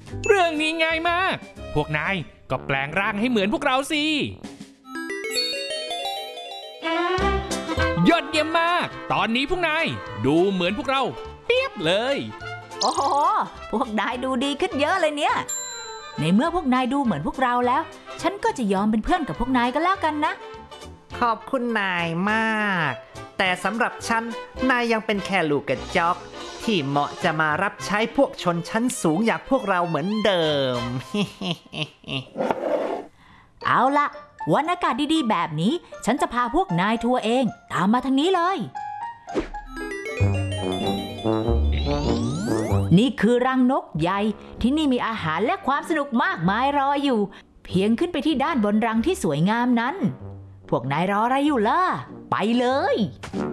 เรื่องนี้ง่ายมากพวกนายก็แปลงร่างให้เหมือนพวกเราสิยอดเยี่ยมมากตอนนี้พวกนายดูเหมือนพวกเราเปียบเลยโอ้โหพวกนายดูดีขึ้นเยอะเลยเนี่ยในเมื่อพวกนายดูเหมือนพวกเราแล้วฉันก็จะยอมเป็นเพื่อนกับพวกนายก็แล้วกันนะขอบคุณนายมากแต่สำหรับฉันนายยังเป็นแค่ลูกกระจอกที่เหมาะจะมารับใช้พวกชนชั้นสูงอย่างพวกเราเหมือนเดิมเอาละวันอากาศดีๆแบบนี้ฉันจะพาพวกนายทัวร์เองตามมาทางนี้เลยนี่คือรังนกใหญ่ที่นี่มีอาหารและความสนุกมากมายรออยู่เพียงขึ้นไปที่ด้านบนรังที่สวยงามนั้นพวกนายรออะไรอยู่ล่ะไปเลย